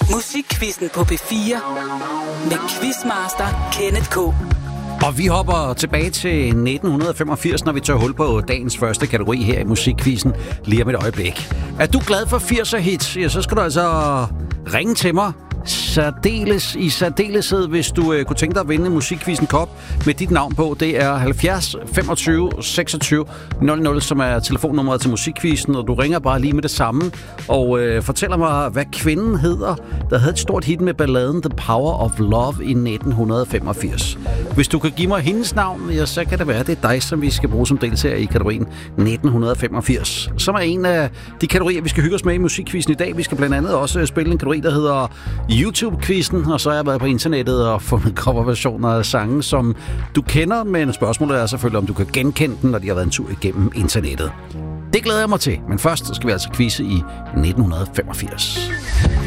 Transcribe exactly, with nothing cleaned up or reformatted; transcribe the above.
Musikquizzen på P fire med Quizmaster Kenneth K. Og vi hopper tilbage til nitten femogfirs, når vi tager hul på dagens første kategori her i Musikquizzen lige om et øjeblik. Er du glad for firser hits? Ja, så skal du altså ringe til mig. Særdeles, i særdeleshed, hvis du øh, kunne tænke dig at vinde Musikquizzen Kop med dit navn på. Det er halvfjerds femogtyve seksogtyve nul nul, som er telefonnummeret til Musikquizzen, og du ringer bare lige med det samme og øh, fortæller mig, hvad kvinden hedder, der havde et stort hit med balladen The Power of Love i nitten femogfirs. Hvis du kan give mig hendes navn, ja, så kan det være, det er dig, som vi skal bruge som deltager i kategorien nitten femogfirs, som er en af de kategorier, vi skal hygge os med i Musikquizzen i dag. Vi skal blandt andet også spille en kategori, der hedder YouTube-quizzen, og så har jeg været på internettet og fundet coverversioner af sange, som du kender, men spørgsmålet er selvfølgelig, om du kan genkende den, når de har været en tur igennem internettet. Det glæder jeg mig til, men først skal vi altså quizze i nitten femogfirs.